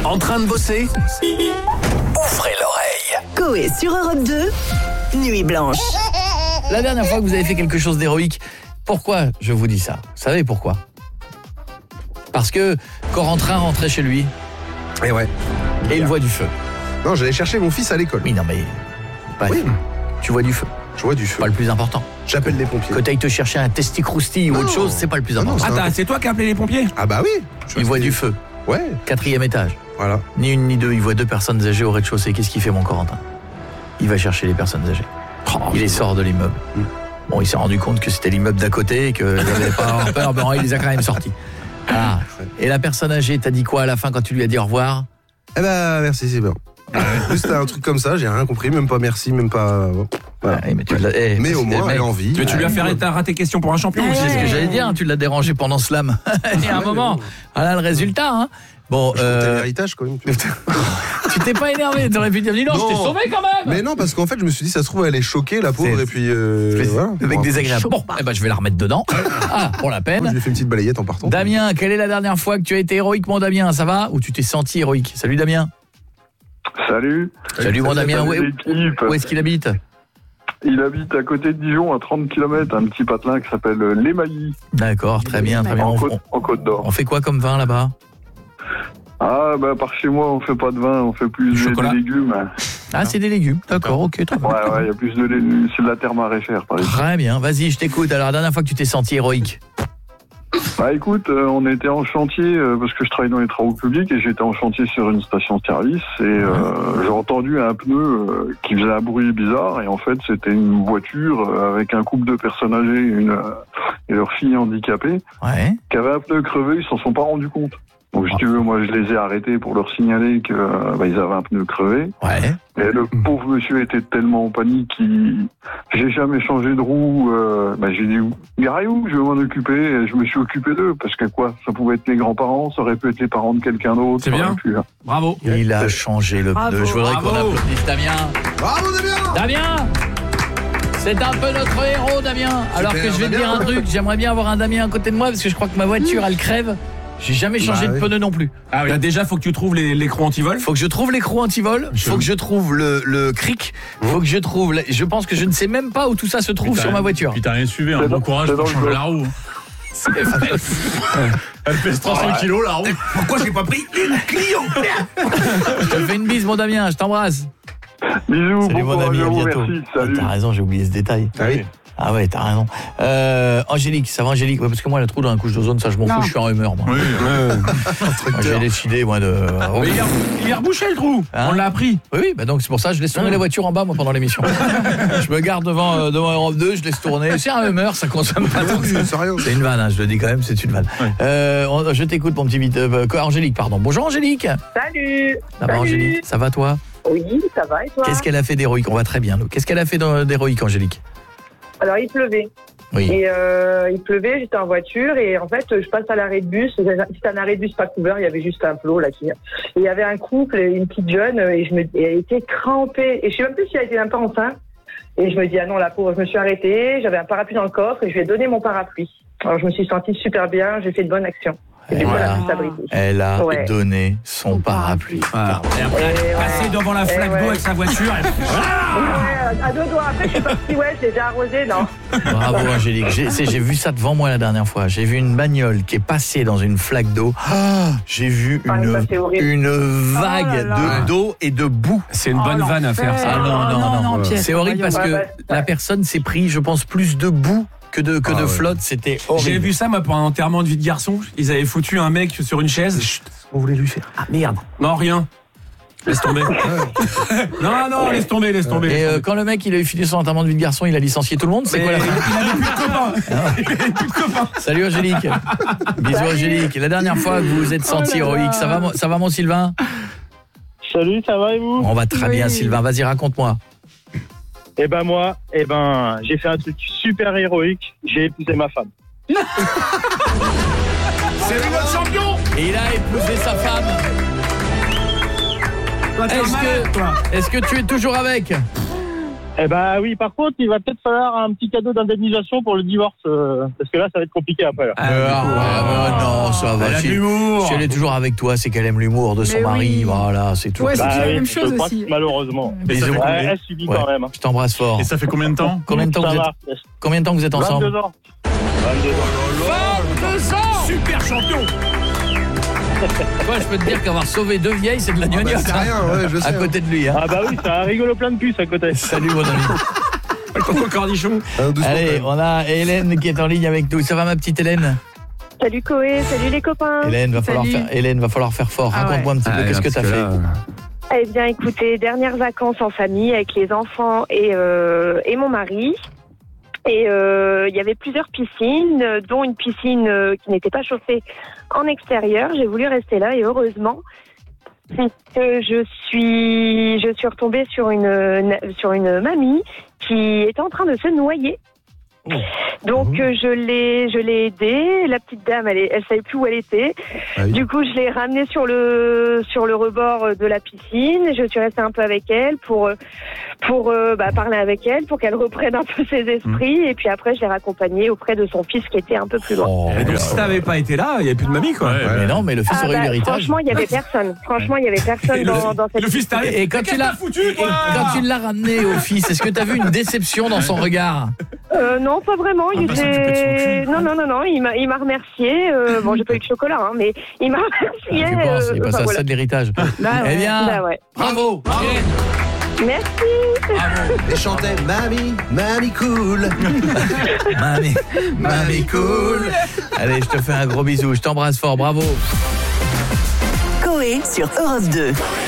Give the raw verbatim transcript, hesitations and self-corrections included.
En train de bosser? Ouvrez l'oreille. Coé sur Europe deux, Nuit Blanche. La dernière fois que vous avez fait quelque chose d'héroïque, pourquoi je vous dis ça? Vous savez pourquoi? Parce que Corentin rentrait chez lui. Et ouais. Et il voit du feu. Non, j'allais chercher mon fils à l'école. Oui, non mais... Pas oui. Tu vois du feu. Je vois du feu. Pas le plus important. J'appelle les pompiers. Que t'ailles te chercher un testicrousti ou autre chose, c'est pas le plus important. Attends, c'est toi qui as appelé les pompiers? Ah bah oui. Il voit du feu. Ouais. Quatrième étage. Voilà. Ni une ni deux, il voit deux personnes âgées au rez-de-chaussée. Qu'est-ce qu'il fait, mon Corentin? Il va chercher les personnes âgées. Oh, il les sort de l'immeuble. Mm. Bon, il s'est rendu compte que c'était l'immeuble d'à côté et qu'il n'avait pas à avoir peur. Ben, il les a quand même sortis. Ah. Et la personne âgée t'a dit quoi à la fin quand tu lui as dit au revoir? Eh ben, merci, c'est bien. Juste un truc comme ça, j'ai rien compris, même pas merci, même pas... Voilà. Ah, mais tu eh, mais au moins, elle a envie. Mais tu lui as fait rater question pour un champion aussi. C'est ce que j'allais dire, hein, tu l'as dérangé pendant Slam. Il y a un moment. Voilà le résultat. Hein. Bon, euh... l'héritage quand même. Tu t'es pas énervé, t'aurais pu dire dis non, non, je t'ai sauvé quand même. Mais non, parce qu'en fait, je me suis dit, ça se trouve, elle est choquée, la pauvre, et puis. Euh, voilà. Avec désagréable. Bon, eh ben, je vais la remettre dedans. Ah, pour la peine. Moi, je lui ai fait une petite balayette en partant. Damien, quelle est la dernière fois que tu as été héroïque, mon Damien? Ça va? Ou tu t'es senti héroïque? Salut Damien. Salut. Salut mon Damien. Où, où est-ce qu'il habite? Il habite à côté de Dijon, à trente kilomètres, un petit patelin qui s'appelle l'Émailly. D'accord, très bien, très bien. En, on, Côte, en Côte d'Or. On fait quoi comme vin là-bas? Ah, bah par chez moi, on fait pas de vin, on fait plus des, des légumes. Ah, c'est des légumes, d'accord, ok, très bien. Ouais, ouais, il y a plus de légumes, c'est de la terre maraîchère, par exemple. Très bien, vas-y, je t'écoute. Alors, la dernière fois que tu t'es senti héroïque? Bah écoute, euh, on était en chantier, euh, parce que je travaille dans les travaux publics, et j'étais en chantier sur une station-service, et euh, j'ai entendu un pneu euh, qui faisait un bruit bizarre, et en fait, c'était une voiture euh, avec un couple de personnes âgées une, euh, et leur fille handicapée, ouais. qui avait un pneu crevé, ils s'en sont pas rendus compte. Donc, si tu veux, moi, je les ai arrêtés pour leur signaler que euh, bah, ils avaient un pneu crevé. Ouais. Et le pauvre monsieur était tellement en panique qu'il... J'ai jamais changé de roue. Euh, bah, j'ai dit, garez où, je vais m'en occuper. Et je me suis occupé d'eux. Parce que quoi, ça pouvait être les grands-parents, ça aurait pu être les parents de quelqu'un d'autre. C'est bien. Pu, hein. Bravo. Il a changé le pneu. Je voudrais Bravo. qu'on applaudisse Damien. Bravo Damien. Damien, c'est un peu notre héros, Damien. Alors Super, que je vais te dire un truc, j'aimerais bien avoir un Damien à côté de moi parce que je crois que ma voiture, elle crève. J'ai jamais changé bah, de pneu oui. non plus. Ah oui. Là, déjà, faut que tu trouves les, l'écrou anti-vol. Faut que je trouve l'écrou anti-vol. Je... Faut que je trouve le, le cric. Faut que je trouve. Je pense que je ne sais même pas où tout ça se trouve sur ma voiture. Puis t'as rien suivi, un bon courage pour changer la roue. Elle pèse trois cents kilos la roue. Pourquoi j'ai pas pris une Clio? Je te fais une bise, mon Damien. Je t'embrasse. Bisous. Salut bon mon ami, à bientôt. Merci, salut. T'as raison, j'ai oublié ce détail. Ah oui. Ah ouais, t'as raison. Euh, Angélique, ça va Angélique? Ouais, parce que moi, le trou dans la couche d'ozone, ça je m'en fous, je suis en humeur, moi. Oui, euh, moi j'ai décidé, moi, de... Oh. Mais il, a, il a rebouché le trou, hein? On l'a appris. Oui, oui, bah donc c'est pour ça, je laisse tourner mmh. la voiture en bas, moi, pendant l'émission. Je me garde devant, euh, devant Europe deux, je laisse tourner. C'est un humeur, ça consomme pas tant que ça. C'est une vanne, hein, je le dis quand même, c'est une vanne. Oui. Euh, on, je t'écoute, mon petit vite. Euh, Angélique, pardon. Bonjour Angélique. Salut. Ça va Angélique? Ça va toi? Oui, ça va et toi? Qu'est-ce qu'elle a fait d'héroïque? On va très bien, nous. Qu'est-ce qu'elle a fait d'héroïque, Angélique? Alors, il pleuvait. Oui. Et euh, il pleuvait, j'étais en voiture et en fait, je passe à l'arrêt de bus. C'était un arrêt de bus pas couvert, il y avait juste un flot là. Qui... Et il y avait un couple, une petite jeune, et je me, et elle était crampée. Et je sais même plus si elle était même pas enceinte. Et je me dis, ah non, la pauvre, je me suis arrêtée, j'avais un parapluie dans le coffre et je lui ai donné mon parapluie. Alors, je me suis sentie super bien, j'ai fait de bonnes actions. Et voilà. Voilà, elle a ouais. donné son, son parapluie. Ah. Et après, elle est passée ouais. devant la flaque d'eau ouais. avec sa voiture. Elle... ouais, à deux doigts. Après, je suis partie, ouais, j'ai déjà arrosé, non. Bravo, Angélique. J'ai, j'ai vu ça devant moi la dernière fois. J'ai vu une bagnole qui est passée dans une flaque d'eau. Ah, j'ai vu une, ah, une vague oh là là. de, d'eau et de boue. C'est une bonne oh, vanne à faire, ça. Ah, non, non, non. non, non ouais. C'est horrible parce que ouais, bah, la personne s'est pris, je pense, plus de boue que de, que ah, de ouais. flotte, c'était horrible. J'ai vu ça, moi, pour un enterrement de vie de garçon. Ils avaient foutu un mec sur une chaise. Chut, on voulait lui faire. Ah, merde. Non, rien. Laisse tomber. non, non, laisse tomber, laisse tomber. Et euh, quand le mec, il a eu fini son enterrement de vie de garçon, il a licencié tout le monde, c'est mais quoi la fin? Il avait plus de copains. Il avait plus de copains. Salut Angélique. Bisous Salut. Angélique. La dernière fois que vous vous êtes senti oh héroïque, ça va, ça va mon Sylvain? Salut, ça va et vous? On va très oui. bien Sylvain, vas-y raconte-moi. Eh ben moi, eh ben j'ai fait un truc super héroïque, j'ai épousé ma femme. C'est lui notre champion. Et il a épousé sa femme. Toi, est-ce, que, est-ce que tu es toujours avec? Eh ben oui, par contre, il va peut-être falloir un petit cadeau d'indemnisation pour le divorce, euh, parce que là, ça va être compliqué après. Là. Euh, ah, ah, non, ça va. Elle a Si, de l'humour. si elle est toujours avec toi, c'est qu'elle aime l'humour de son Mais mari. oui. Voilà, c'est tout. Ouais, c'est Bah la oui, même je chose crois aussi. que malheureusement. Et ça fait Ouais, combien, elle subit Ouais. quand même. Je t'embrasse fort. et ça fait combien de temps? Combien de temps Ça vous va. êtes Combien de temps vous êtes ensemble? vingt-deux ans. vingt-deux ans. vingt-deux ans. Super champion. Toi, je peux te dire qu'avoir sauvé deux vieilles, c'est de la Ah bah, gnognotte. c'est rien, ouais, je sais. À côté de lui. Hein. Ah bah oui, ça a rigolo plein de puces à côté. Salut, mon ami. Coco Cornichon. Ah, doucement, Allez, quand même. on a Hélène qui est en ligne avec nous. Ça va, ma petite Hélène? Salut Koé, salut les copains. Hélène, va falloir Salut. faire, Hélène, va falloir faire fort. Ah Raconte-moi un petit peu, Ah, qu'est-ce que parce t'as fait? là, Eh bien, écoutez, dernières vacances en famille avec les enfants et, euh, et mon mari. Et euh, il y avait plusieurs piscines, euh, dont une piscine euh, qui n'était pas chauffée en extérieur. J'ai voulu rester là et heureusement, puisque je suis, je suis retombée sur une, sur une mamie qui était en train de se noyer. Donc euh, je l'ai, je l'ai aidée. La petite dame, elle, est, elle savait plus où elle était. Ah oui. Du coup, je l'ai ramenée sur le sur le rebord de la piscine. Je suis restée un peu avec elle pour pour euh, bah, parler avec elle, pour qu'elle reprenne un peu ses esprits. Et puis après, je l'ai raccompagnée auprès de son fils qui était un peu plus loin. Oh, Et donc, si t'avais pas été là, il n'y avait plus de mamie, quoi. ouais, mais non, mais le fils Ah, aurait eu bah, l'héritage. franchement, il y avait personne. Franchement, il y avait personne Et dans, le, dans cette le fils t'arrive. Et, et quand tu l'as foutu, et- et toi quand tu l'as ramené au fils, est-ce que tu as vu une déception dans son regard? Euh, non, pas vraiment. Il Ah, bah, s'occuper de son était... cul. Non, non, non, non. Il m'a, il m'a remercié. Euh, bon, j'ai pas eu de chocolat, hein, mais il m'a remercié. Tu penses, il euh, passe enfin, à voilà. ça de l'héritage. Là, Eh ouais. bien, Bah ouais. bravo, Hélène. Merci. Et chantait Mamie, Mamie cool. Mamie, mamie cool. Allez, je te fais un gros bisou, je t'embrasse fort, bravo. Coé sur Europe deux.